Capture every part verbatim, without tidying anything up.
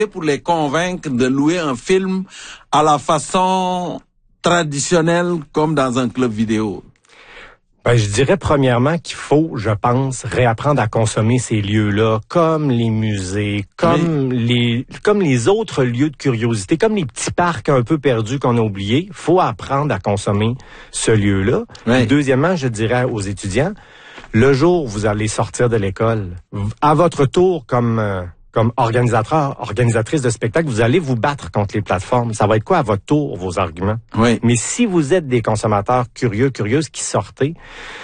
pour les convaincre de louer un film à la façon traditionnelle comme dans un club vidéo? Ben, je dirais premièrement qu'il faut, je pense, réapprendre à consommer ces lieux-là, comme les musées, comme oui. les comme les autres lieux de curiosité, comme les petits parcs un peu perdus qu'on a oubliés. Faut apprendre à consommer ce lieu-là. Oui. Deuxièmement, je dirais aux étudiants, le jour où vous allez sortir de l'école, à votre tour comme euh, comme organisateur, organisatrice de spectacle, vous allez vous battre contre les plateformes. Ça va être quoi à votre tour, vos arguments? Oui. Mais si vous êtes des consommateurs curieux, curieuses qui sortez,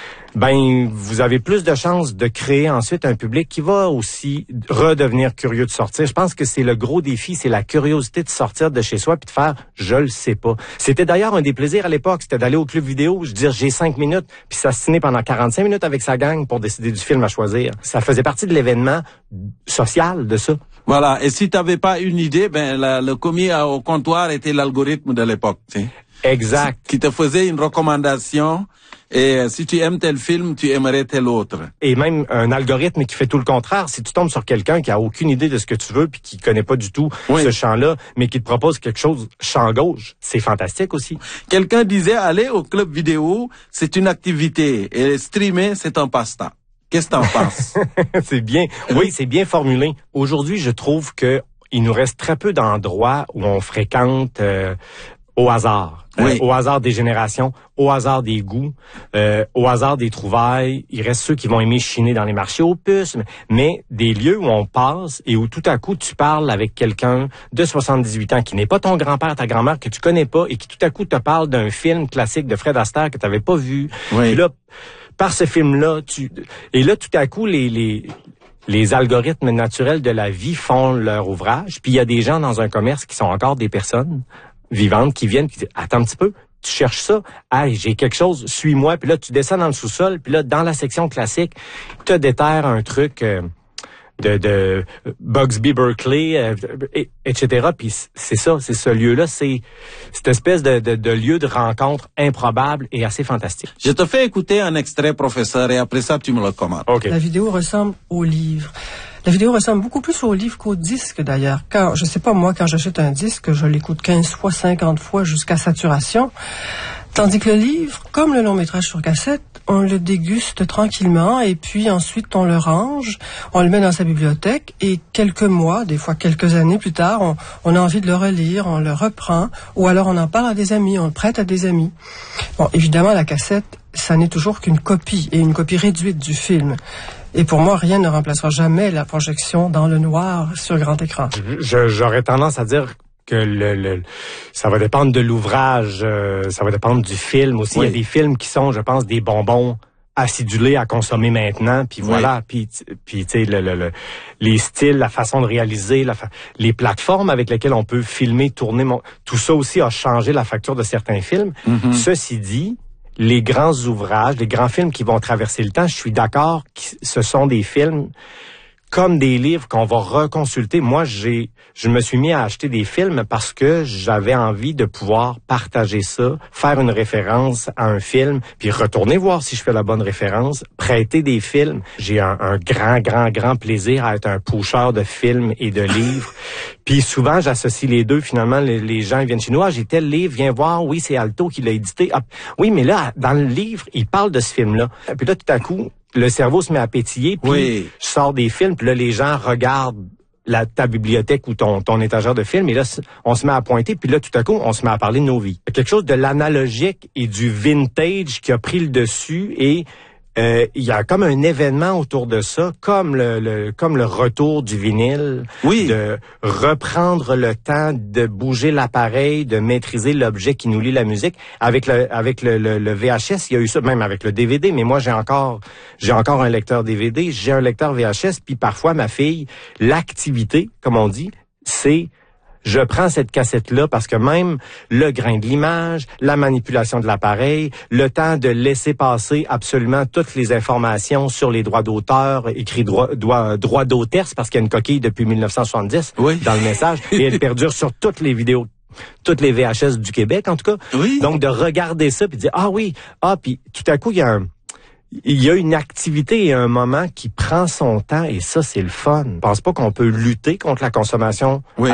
ben, vous avez plus de chances de créer ensuite un public qui va aussi redevenir curieux de sortir. Je pense que c'est le gros défi, c'est la curiosité de sortir de chez soi puis de faire « je le sais pas ». C'était d'ailleurs un des plaisirs à l'époque, c'était d'aller au club vidéo, je veux dire, j'ai cinq minutes, puis s'assiner pendant quarante-cinq minutes avec sa gang pour décider du film à choisir. Ça faisait partie de l'événement social de ça. Voilà, et si tu n'avais pas une idée, ben la, le commis au comptoir était l'algorithme de l'époque. Tu sais. Exact. Qui te faisait une recommandation. Et si tu aimes tel film, tu aimerais tel autre. Et même un algorithme qui fait tout le contraire. Si tu tombes sur quelqu'un qui a aucune idée de ce que tu veux puis qui connaît pas du tout oui. ce champ-là, mais qui te propose quelque chose champ gauche, c'est fantastique aussi. Quelqu'un disait aller au club vidéo, c'est une activité et streamer, c'est un passe-temps. Qu'est-ce que t'en penses? C'est bien. Oui, c'est bien formulé. Aujourd'hui, je trouve que il nous reste très peu d'endroits où on fréquente euh, au hasard. Oui. Euh, au hasard des générations, au hasard des goûts, euh, au hasard des trouvailles. Il reste ceux qui vont aimer chiner dans les marchés aux puces, mais, mais des lieux où on passe et où tout à coup tu parles avec quelqu'un de soixante-dix-huit ans qui n'est pas ton grand-père, ta grand-mère, que tu connais pas et qui tout à coup te parle d'un film classique de Fred Astaire que tu n'avais pas vu. Oui. Et là, par ce film-là, tu et là tout à coup les les les algorithmes naturels de la vie font leur ouvrage. Puis il y a des gens dans un commerce qui sont encore des personnes vivantes qui viennent qui disent attends un petit peu, tu cherches ça, hey, j'ai quelque chose, suis-moi. Puis là tu descends dans le sous-sol, puis là dans la section classique, tu te déterres un truc euh, de de Bugsby Berkeley, euh, et, etc. Puis c'est ça, c'est ce lieu-là, c'est cette espèce de, de de lieu de rencontre improbable et assez fantastique. Je te fais écouter un extrait, professeur, et après ça tu me le commandes. Okay. La vidéo ressemble au livre. La vidéo ressemble beaucoup plus au livre qu'au disque, d'ailleurs. Quand, je sais pas, moi, quand j'achète un disque, je l'écoute quinze fois, cinquante fois jusqu'à saturation. Tandis que le livre, comme le long métrage sur cassette, on le déguste tranquillement et puis ensuite on le range, on le met dans sa bibliothèque et quelques mois, des fois quelques années plus tard, on, on a envie de le relire, on le reprend ou alors on en parle à des amis, on le prête à des amis. Bon, évidemment, la cassette, ça n'est toujours qu'une copie et une copie réduite du film. Et pour moi, rien ne remplacera jamais la projection dans le noir sur grand écran. Je, j'aurais tendance à dire que le, le ça va dépendre de l'ouvrage, euh, ça va dépendre du film aussi. Oui. Il y a des films qui sont, je pense, des bonbons acidulés à consommer maintenant, puis voilà, oui. puis puis tu sais le, le, le les styles, la façon de réaliser, la fa- les plateformes avec lesquelles on peut filmer, tourner, mon, tout ça aussi a changé la facture de certains films. Mm-hmm. Ceci dit, les grands ouvrages, les grands films qui vont traverser le temps, je suis d'accord que ce sont des films comme des livres qu'on va reconsulter. Moi, j'ai, je me suis mis à acheter des films parce que j'avais envie de pouvoir partager ça, faire une référence à un film, puis retourner voir si je fais la bonne référence, prêter des films. J'ai un, un grand, grand, grand plaisir à être un poucheur de films et de livres. Puis souvent, j'associe les deux. Finalement, les, les gens ils viennent chez nous. Ah, j'ai tel livre, viens voir. Oui, c'est Alto qui l'a édité. Ah, oui, mais là, dans le livre, il parle de ce film-là. Puis là, tout à coup, le cerveau se met à pétiller, puis oui. je sors des films, puis là, les gens regardent la, ta bibliothèque ou ton, ton étagère de films, et là, on se met à pointer, puis là, tout à coup, on se met à parler de nos vies. Quelque chose de l'analogique et du vintage qui a pris le dessus, et euh, il y a comme un événement autour de ça, comme le, le comme le retour du vinyle, oui. de reprendre le temps de bouger l'appareil, de maîtriser l'objet qui nous lie la musique. Avec le avec le, le, le V H S, il y a eu ça, même avec le D V D. Mais moi, j'ai encore j'ai encore un lecteur D V D, j'ai un lecteur V H S. Puis parfois, ma fille, l'activité, comme on dit, c'est je prends cette cassette-là parce que même le grain de l'image, la manipulation de l'appareil, le temps de laisser passer absolument toutes les informations sur les droits d'auteur, écrit droit, droit, droit d'auteur, parce qu'il y a une coquille depuis mille neuf cent soixante-dix oui. dans le message, et elle perdure sur toutes les vidéos, toutes les V H S du Québec, en tout cas. Oui. Donc, de regarder ça, puis de dire, ah oui, ah, puis tout à coup, il y a un... Il y a une activité et un moment qui prend son temps et ça, c'est le fun. Je pense pas qu'on peut lutter contre la consommation oui.